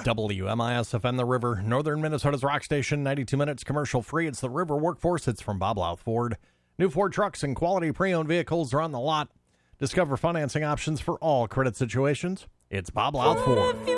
WMIS-FM The River, northern Minnesota's rock station, 92 minutes commercial free. It's the River Workforce. It's from Bob Louth Ford. New Ford trucks and quality pre-owned vehicles are on the lot. Discover financing options for all credit situations. It's Bob Louth Ford.